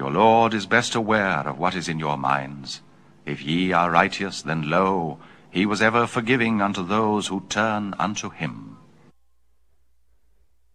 Your Lord is best aware of what is in your minds. If ye are righteous, then lo, he was ever forgiving unto those who turn unto him.